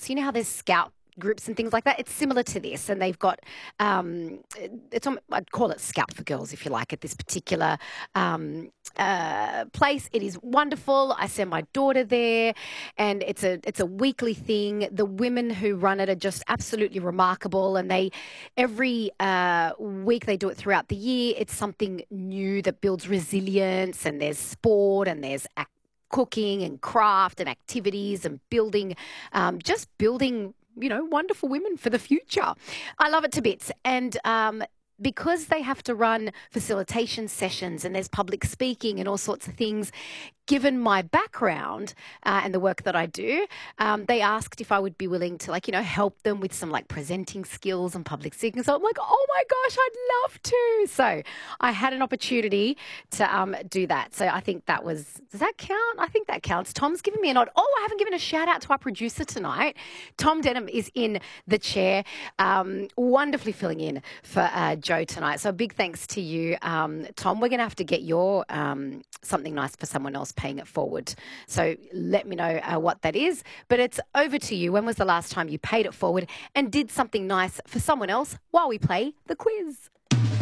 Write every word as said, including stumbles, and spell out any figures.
scouts. You know how there's scout groups and things like that. It's similar to this, and they've got um, it's on, I'd call it Scout for Girls if you like at this particular um, uh, place. It is wonderful. I send my daughter there, and it's a it's a weekly thing. The women who run it are just absolutely remarkable, and they every uh, week they do it throughout the year. It's something new that builds resilience, and there's sport, and there's ac- cooking and craft and activities and building, um, just building you know, wonderful women for the future. I love it to bits. And um, because they have to run facilitation sessions and there's public speaking and all sorts of things, given my background uh, and the work that I do, um, they asked if I would be willing to, like, you know, help them with some, like, presenting skills and public speaking. So I'm like, oh, my gosh, I'd love to. So I had an opportunity to um, do that. So I think that was, does that count? I think that counts. Tom's given me a nod. Oh, I haven't given a shout out to our producer tonight. Tom Denham is in the chair, um, wonderfully filling in for uh, Joe tonight. So a big thanks to you, um, Tom. We're going to have to get your um, something nice for someone else paying it forward. So let me know uh, what that is. But it's over to you. When was the last time you paid it forward and did something nice for someone else while we play the quiz?